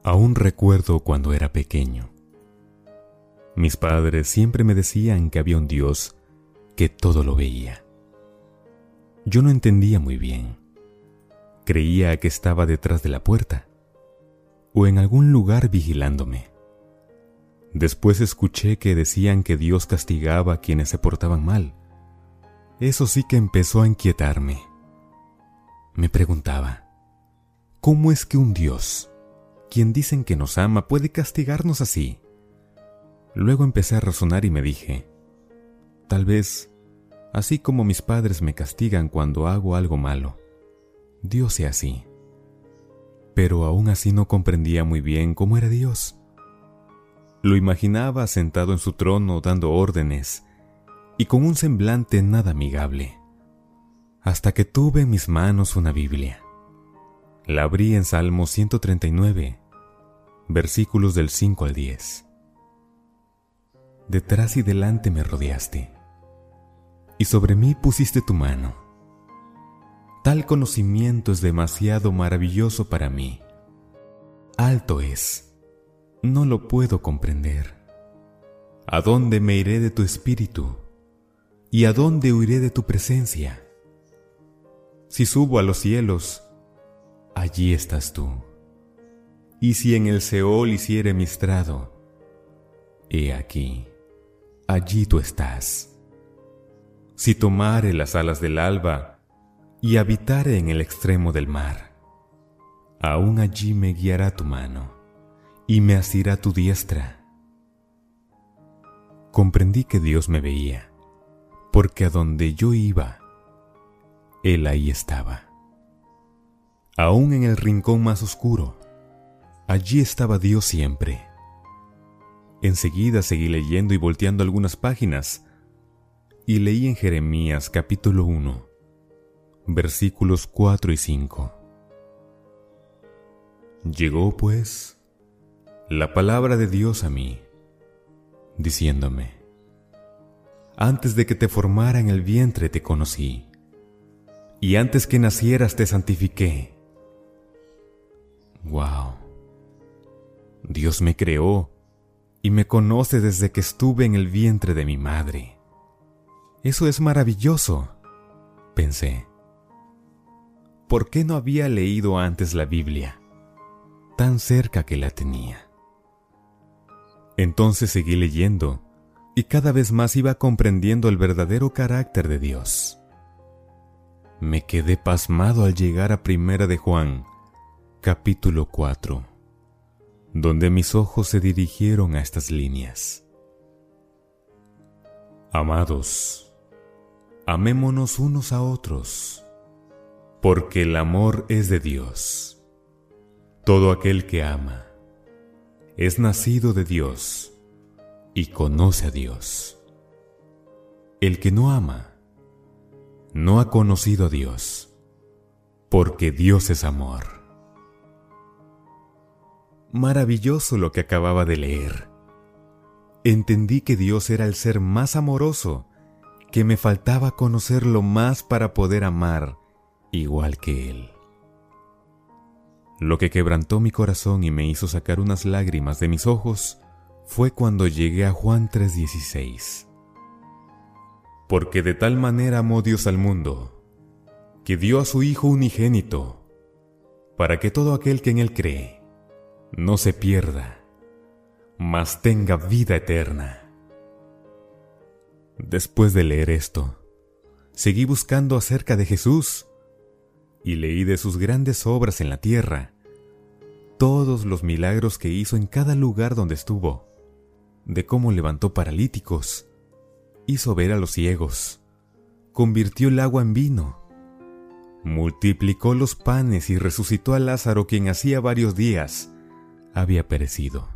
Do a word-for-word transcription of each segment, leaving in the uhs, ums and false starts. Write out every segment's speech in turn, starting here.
Aún recuerdo cuando era pequeño. Mis padres siempre me decían que había un Dios que todo lo veía. Yo no entendía muy bien. Creía que estaba detrás de la puerta o en algún lugar vigilándome. Después escuché que decían que Dios castigaba a quienes se portaban mal. Eso sí que empezó a inquietarme. Me preguntaba, ¿cómo es que un Dios, quien dicen que nos ama, puede castigarnos así? Luego empecé a razonar y me dije, tal vez, así como mis padres me castigan cuando hago algo malo, Dios sea así. Pero aún así no comprendía muy bien cómo era Dios. Lo imaginaba sentado en su trono dando órdenes y con un semblante nada amigable, hasta que tuve en mis manos una Biblia. La abrí en Salmo ciento treinta y nueve, versículos del cinco al diez. Detrás y delante me rodeaste, y sobre mí pusiste tu mano. Tal conocimiento es demasiado maravilloso para mí. Alto es, no lo puedo comprender. ¿A dónde me iré de tu espíritu? ¿Y a dónde huiré de tu presencia? Si subo a los cielos, allí estás tú. Y si en el Seol hiciere mi estrado, he aquí, allí tú estás. Si tomare las alas del alba y habitare en el extremo del mar, aún allí me guiará tu mano y me asirá tu diestra. Comprendí que Dios me veía, porque a donde yo iba, Él ahí estaba. Aún en el rincón más oscuro, allí estaba Dios siempre. Enseguida seguí leyendo y volteando algunas páginas, y leí en Jeremías capítulo uno, versículos cuatro y cinco. Llegó, pues, la palabra de Dios a mí, diciéndome, antes de que te formara en el vientre te conocí, y antes que nacieras te santifiqué. ¡Wow! Dios me creó y me conoce desde que estuve en el vientre de mi madre. Eso es maravilloso, pensé. ¿Por qué no había leído antes la Biblia, tan cerca que la tenía? Entonces seguí leyendo y cada vez más iba comprendiendo el verdadero carácter de Dios. Me quedé pasmado al llegar a Primera de Juan, capítulo cuatro, donde mis ojos se dirigieron a estas líneas. Amados, amémonos unos a otros, porque el amor es de Dios. Todo aquel que ama es nacido de Dios y conoce a Dios. El que no ama no ha conocido a Dios, porque Dios es amor. Maravilloso lo que acababa de leer. Entendí que Dios era el ser más amoroso, que me faltaba conocerlo más para poder amar igual que Él. Lo que quebrantó mi corazón y me hizo sacar unas lágrimas de mis ojos fue cuando llegué a Juan tres dieciséis. Porque de tal manera amó Dios al mundo, que dio a su Hijo unigénito, para que todo aquel que en Él cree no se pierda, mas tenga vida eterna. Después de leer esto, seguí buscando acerca de Jesús y leí de sus grandes obras en la tierra, todos los milagros que hizo en cada lugar donde estuvo, de cómo levantó paralíticos, hizo ver a los ciegos, convirtió el agua en vino, multiplicó los panes y resucitó a Lázaro, quien hacía varios días había perecido.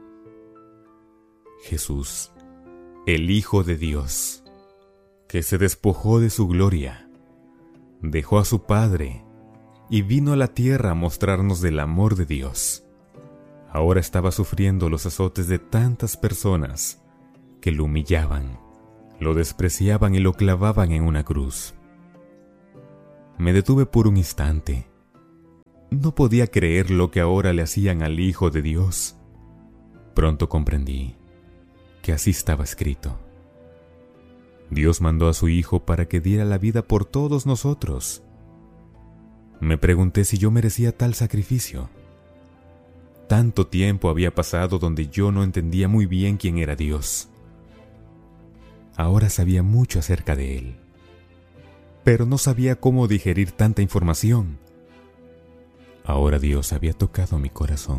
Jesús, el Hijo de Dios, que se despojó de su gloria, dejó a su Padre y vino a la tierra a mostrarnos del amor de Dios. Ahora estaba sufriendo los azotes de tantas personas que lo humillaban, lo despreciaban y lo clavaban en una cruz. Me detuve por un instante. no podía creer lo que ahora le hacían al Hijo de Dios. Pronto comprendí que así estaba escrito. Dios mandó a su Hijo para que diera la vida por todos nosotros. Me pregunté si yo merecía tal sacrificio. Tanto tiempo había pasado donde yo no entendía muy bien quién era Dios. Ahora sabía mucho acerca de Él, pero no sabía cómo digerir tanta información. Ahora Dios había tocado mi corazón.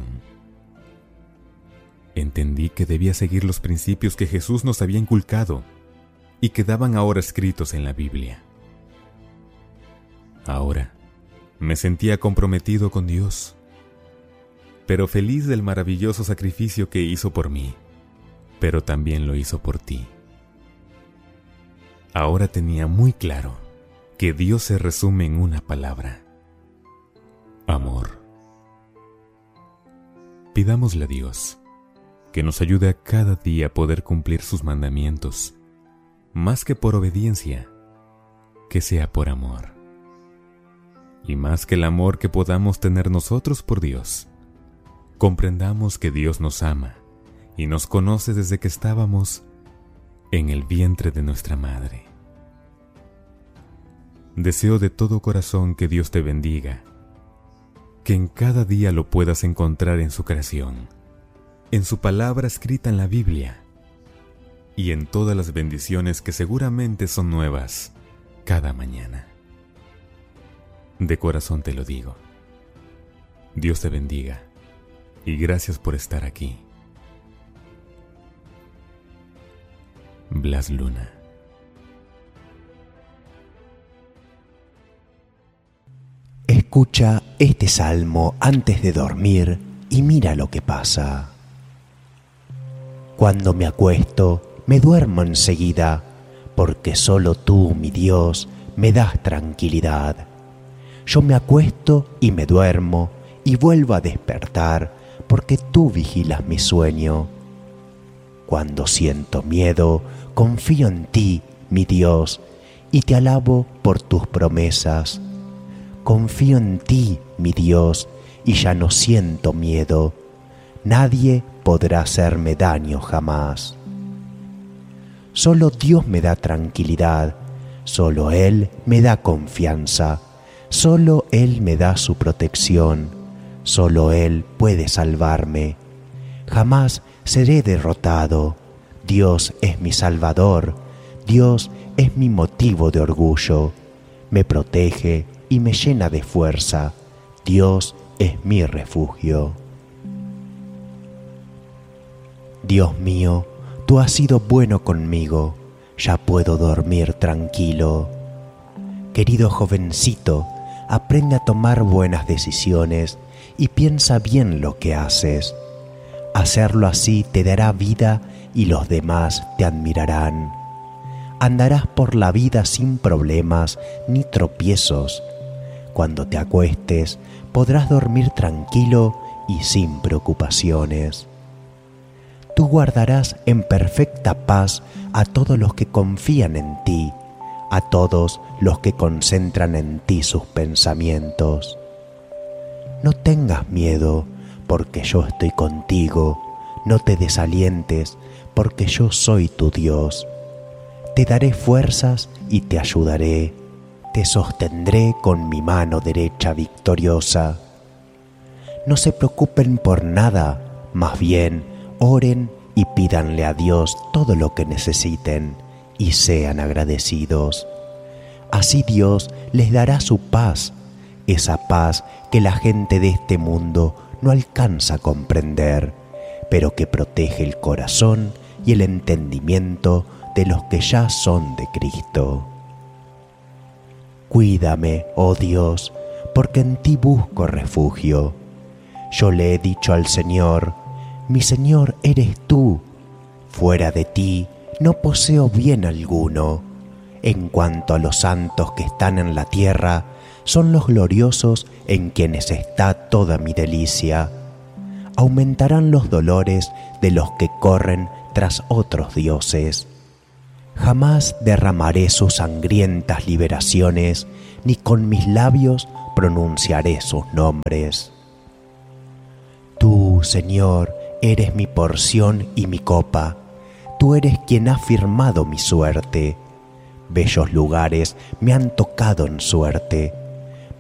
Entendí que debía seguir los principios que Jesús nos había inculcado y quedaban ahora escritos en la Biblia. Ahora me sentía comprometido con Dios, pero feliz del maravilloso sacrificio que hizo por mí, pero también lo hizo por ti. Ahora tenía muy claro que Dios se resume en una palabra: amor. Pidámosle a Dios que nos ayude a cada día a poder cumplir sus mandamientos, más que por obediencia, que sea por amor. Y más que el amor que podamos tener nosotros por Dios, comprendamos que Dios nos ama y nos conoce desde que estábamos en el vientre de nuestra madre. Deseo de todo corazón que Dios te bendiga, que en cada día lo puedas encontrar en su creación, en su palabra escrita en la Biblia y en todas las bendiciones que seguramente son nuevas cada mañana. De corazón te lo digo. Dios te bendiga y gracias por estar aquí. Blas Luna. Escucha este salmo antes de dormir y mira lo que pasa. Cuando me acuesto, me duermo enseguida, porque solo tú, mi Dios, me das tranquilidad. Yo me acuesto y me duermo y vuelvo a despertar, porque tú vigilas mi sueño. Cuando siento miedo, confío en ti, mi Dios, y te alabo por tus promesas. Confío en ti, mi Dios, y ya no siento miedo. Nadie podrá hacerme daño jamás. Solo Dios me da tranquilidad, solo Él me da confianza, solo Él me da su protección, solo Él puede salvarme. Jamás seré derrotado. Dios es mi Salvador, Dios es mi motivo de orgullo. Me protege y me llena de fuerza. Dios es mi refugio. Dios mío, tú has sido bueno conmigo, ya puedo dormir tranquilo. Querido jovencito, aprende a tomar buenas decisiones y piensa bien lo que haces. Hacerlo así te dará vida y los demás te admirarán. Andarás por la vida sin problemas ni tropiezos. Cuando te acuestes, podrás dormir tranquilo y sin preocupaciones. Tú guardarás en perfecta paz a todos los que confían en ti, a todos los que concentran en ti sus pensamientos. No tengas miedo, porque yo estoy contigo. No te desalientes, porque yo soy tu Dios. Te daré fuerzas y te ayudaré. Te sostendré con mi mano derecha victoriosa. No se preocupen por nada, más bien oren y pídanle a Dios todo lo que necesiten y sean agradecidos. Así Dios les dará su paz, esa paz que la gente de este mundo no alcanza a comprender, pero que protege el corazón y el entendimiento de los que ya son de Cristo. Cuídame, oh Dios, porque en ti busco refugio. Yo le he dicho al Señor, mi Señor eres tú. Fuera de ti no poseo bien alguno. En cuanto a los santos que están en la tierra, son los gloriosos en quienes está toda mi delicia. Aumentarán los dolores de los que corren tras otros dioses. Jamás derramaré sus sangrientas liberaciones, ni con mis labios pronunciaré sus nombres. Tú, Señor, eres mi porción y mi copa. Tú eres quien ha firmado mi suerte. Bellos lugares me han tocado en suerte.